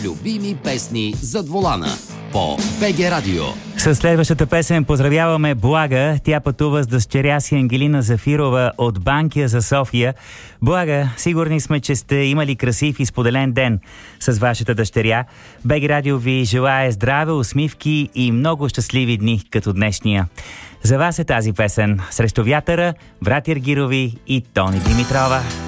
любими песни зад волана по БГ Радио. С следващата песен поздравяваме Блага. Тя пътува с дъщеря си Ангелина Зафирова от Банкя за София. Блага, сигурни сме, че сте имали красив и споделен ден с вашата дъщеря. БГ Радио ви желае здраве, усмивки и много щастливи дни като днешния. За вас е тази песен. Срещу вятъра, Братя Аргирови и Тони Димитрова.